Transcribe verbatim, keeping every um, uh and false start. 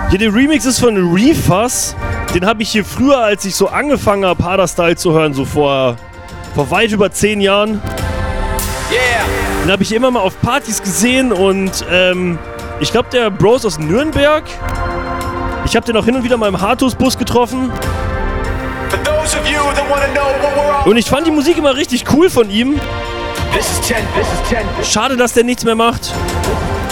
Hier, der Remix ist von Reefers. Den habe ich hier früher, als ich so angefangen habe, Hardstyle zu hören, so vor, vor weit über zehn Jahren. Yeah. Den habe ich immer mal auf Partys gesehen und ähm, ich glaube, der Bro ist aus Nürnberg. Ich habe den auch hin und wieder mal im Hartus-Bus getroffen. Und ich fand die Musik immer richtig cool von ihm. Schade, dass der nichts mehr macht.